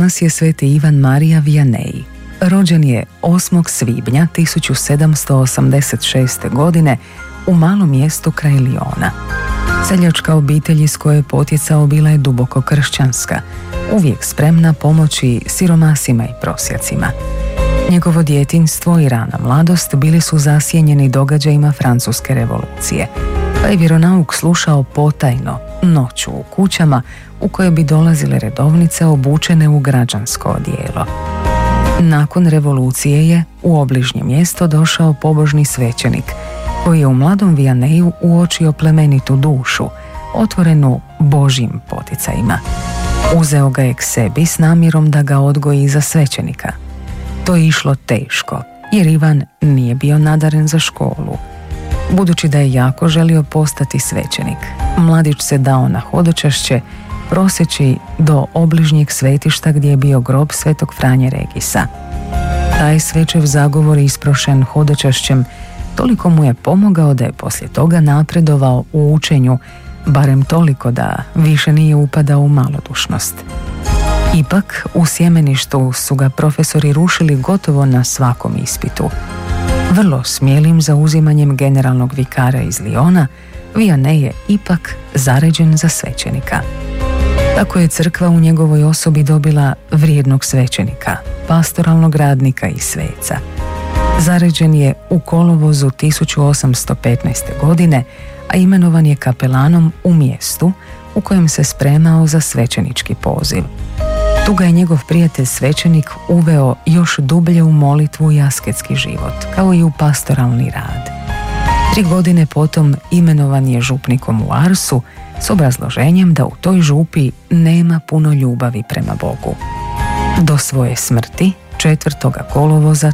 nas je sveti Ivan Marija Vianney. Rođen je 8. svibnja 1786. godine u malom mjestu kraj Liona. Seljačka obitelj iz koje je potjecao bila je duboko kršćanska, uvijek spremna pomoći siromasima i prosjacima. Njegovo djetinjstvo i rana mladost bili su zasjenjeni događajima Francuske revolucije, pa je vjeronauk slušao potajno, noću u kućama u koje bi dolazile redovnice obučene u građansko odijelo. Nakon revolucije je u obližnje mjesto došao pobožni svećenik, koji je u mladom Vianneju uočio plemenitu dušu, otvorenu Božjim poticajima. Uzeo ga je k sebi s namjerom da ga odgoji za svećenika. To je išlo teško, jer Ivan nije bio nadaren za školu. Budući da je jako želio postati svećenik, mladić se dao na hodočašće, proseći do obližnjeg svetišta gdje je bio grob svetog Franje Regisa. Taj svečev zagovor isprošen hodočašćem toliko mu je pomogao da je poslije toga napredovao u učenju, barem toliko da više nije upadao u malodušnost. Ipak, u sjemeništu su ga profesori rušili gotovo na svakom ispitu. Vrlo smjelim zauzimanjem generalnog vikara iz Liona, Vianney je ipak zaređen za svećenika. Tako je crkva u njegovoj osobi dobila vrijednog svećenika, pastoralnog radnika i sveca. Zaređen je u kolovozu 1815. godine, a imenovan je kapelanom u mjestu u kojem se spremao za svećenički poziv. Tu ga je njegov prijatelj svećenik uveo još dublje u molitvu i asketski život, kao i u pastoralni rad. 3 godine potom imenovan je župnikom u Arsu s obrazloženjem da u toj župi nema puno ljubavi prema Bogu. Do svoje smrti 4. kolovoza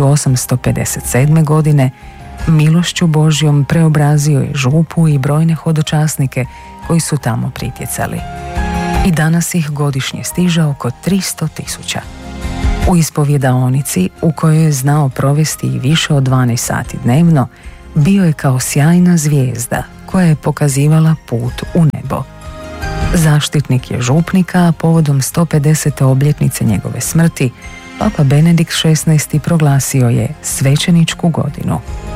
1857. godine milošću Božjom preobrazio je župu i brojne hodočasnike koji su tamo pritjecali. I danas ih godišnje stiže oko 300.000. U ispovjedaonici, u kojoj je znao provesti i više od 12 sati dnevno, bio je kao sjajna zvijezda koja je pokazivala put u nebo. Zaštitnik je župnika, a povodom 150. obljetnice njegove smrti, Papa Benedikt XVI proglasio je svećeničku godinu.